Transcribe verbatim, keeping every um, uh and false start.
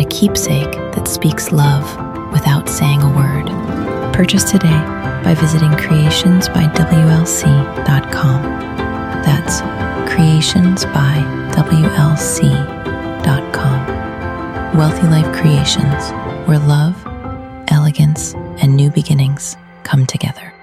keepsake that speaks love without saying a word. Purchase today by visiting creations by W L C dot com. That's creations by W L C dot com. Wealthy Life Creations, where love, elegance, and new beginnings come together.